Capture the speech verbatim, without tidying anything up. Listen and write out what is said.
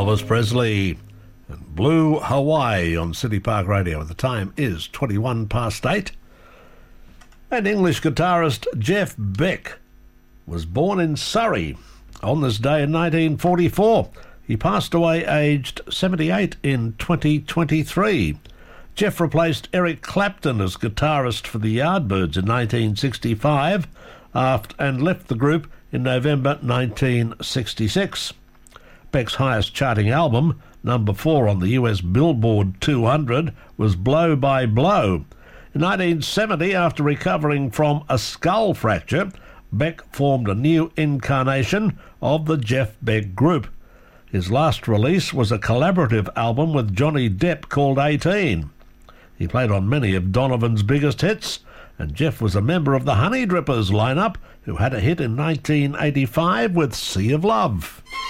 Elvis Presley and Blue Hawaii on City Park Radio. The time is twenty-one past eight. And English guitarist Jeff Beck was born in Surrey on this day in nineteen forty-four. He passed away aged seventy-eight in twenty twenty-three. Jeff replaced Eric Clapton as guitarist for the Yardbirds in nineteen sixty-five after, and left the group in November nineteen sixty-six. Beck's highest charting album, number four on the U S Billboard two hundred, was Blow by Blow. In nineteen seventy, after recovering from a skull fracture, Beck formed a new incarnation of the Jeff Beck Group. His last release was a collaborative album with Johnny Depp called eighteen. He played on many of Donovan's biggest hits, and Jeff was a member of the Honey Drippers lineup, who had a hit in nineteen eighty-five with Sea of Love.